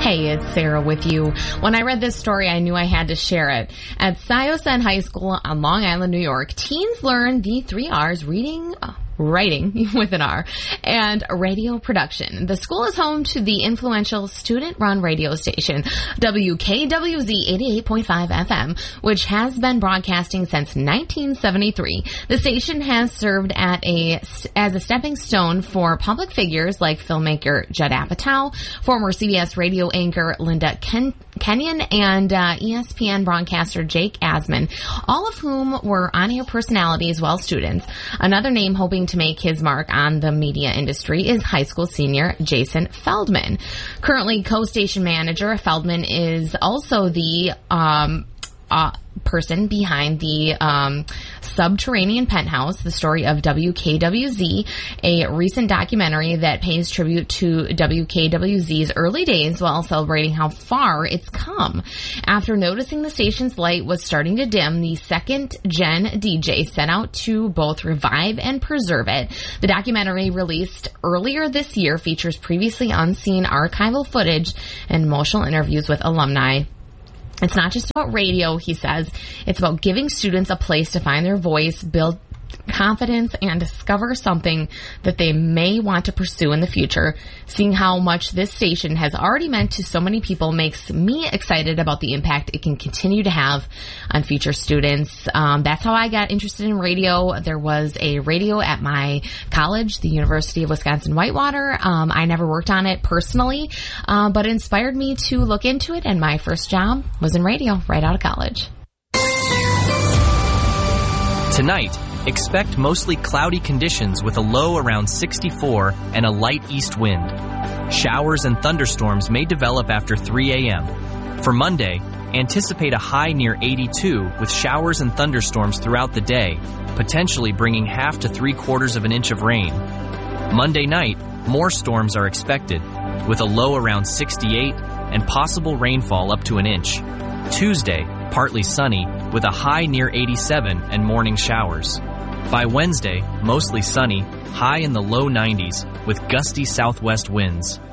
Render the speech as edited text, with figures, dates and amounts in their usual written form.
Hey, it's Sarah with you. When I read this story, I knew I had to share it. At Sciosan High School on Long Island, New York, teens learn the 3 R's: reading, writing with an R, and radio production. The school is home to the influential student-run radio station, WKWZ 88.5 FM, which has been broadcasting since 1973. The station has served as a stepping stone for public figures like filmmaker Judd Apatow, former CBS radio anchor Linda Kenyon, and ESPN broadcaster Jake Asman, all of whom were on-air personalities while students. Another name hoping to make his mark on the media industry is high school senior Jason Feldman. Currently co-station manager, Feldman is also the person behind the Subterranean Penthouse, the story of WKWZ, a recent documentary that pays tribute to WKWZ's early days while celebrating how far it's come. After noticing the station's light was starting to dim, the second-gen DJ set out to both revive and preserve it. The documentary, released earlier this year, features previously unseen archival footage and emotional interviews with alumni. It's not just about radio, he says. It's about giving students a place to find their voice, build confidence, and discover something that they may want to pursue in the future. Seeing how much this station has already meant to so many people makes me excited about the impact it can continue to have on future students. That's how I got interested in radio. There was a radio at my college, the University of Wisconsin-Whitewater. I never worked on it personally, but it inspired me to look into it, and my first job was in radio right out of college. Tonight, expect mostly cloudy conditions with a low around 64 and a light east wind. Showers and thunderstorms may develop after 3 a.m. For Monday, anticipate a high near 82 with showers and thunderstorms throughout the day, potentially bringing 1/2 to 3/4 of an inch of rain. Monday night, more storms are expected, with a low around 68 and possible rainfall up to an inch. Tuesday, partly sunny, with a high near 87 and morning showers. By Wednesday, mostly sunny, high in the low 90s, with gusty southwest winds.